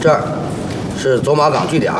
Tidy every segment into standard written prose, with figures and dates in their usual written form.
这儿是走马岗据点，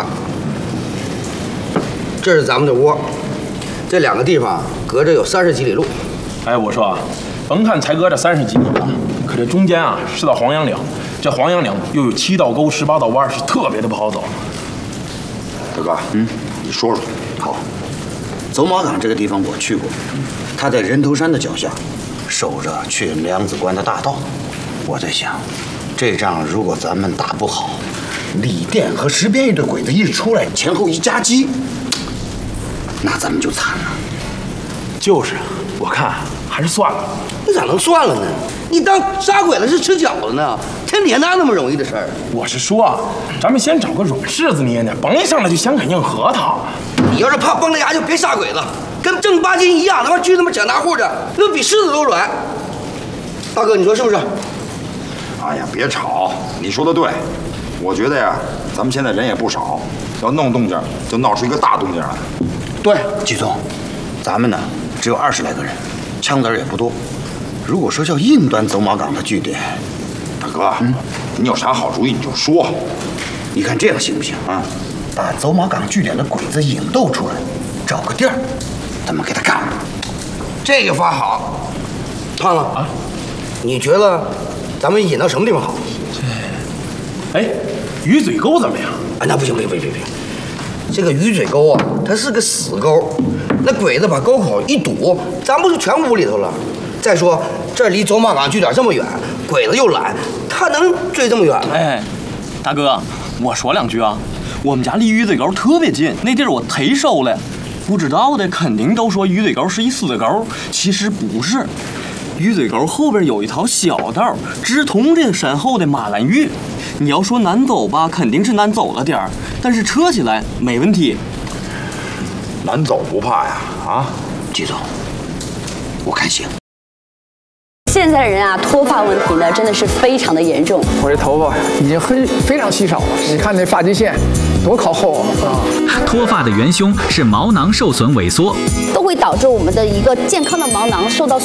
这是咱们的窝，这两个地方隔着有30几里路。 哎，我说啊，甭看才隔着30几里啊，可这中间啊是道黄杨岭，这黄杨岭又有7道沟、18道弯，是特别的不好走。 大哥，你说说。 好，走马岗这个地方我去过，它在人头山的脚下，守着去梁子关的大道。我在想，这仗如果咱们打不好，李店和石边一队鬼子一出来，前后一夹击，那咱们就惨了。 就是，我看还是算了。 你咋能算了呢？你当杀鬼子是吃饺子呢？天底下哪有那么容易的事儿？ 我是说啊，咱们先找个软柿子捏捏，甭一上来就先啃硬核桃。 你要是怕崩了牙，就别杀鬼子，跟正八经一样，他妈去他妈抢大户的，那比狮子都软。大哥，你说是不是？ 哎呀，别吵，你说的对。我觉得呀，咱们现在人也不少，要弄动静，就闹出一个大动静来。 对，季总，咱们呢只有20来个人，枪子也不多。如果说要硬端走马岗的据点， 大哥，你有啥好主意你就说。 你看这样行不行啊？把走马岗据点的鬼子引逗出来，找个地儿，咱们给他干了。 这个法好。胖子啊，你觉得咱们引到什么地方好？ 哎，鱼嘴沟怎么样？ 哎，那不行，别！这个鱼嘴沟啊，它是个死沟，那鬼子把沟口一堵，咱不就全屋里头了？再说这离走马岗据点这么远，鬼子又懒，他能追这么远吗？ 哎，大哥，我说两句啊，我们家离鱼嘴沟特别近，那地儿我忒熟了。不知道的肯定都说鱼嘴沟是一死沟，其实不是。鱼嘴沟后边有一条小道，直通这个山后的马兰峪。你要说难走吧，肯定是难走了点儿，但是车起来没问题。 难走不怕呀，啊， 季总，我看行。 现在的人啊，脱发问题呢，真的是非常的严重。 我这头发已经非常稀少了，你看那发际线多靠后啊！ 脱发的元凶是毛囊受损萎缩， 都会导致我们的一个健康的毛囊受到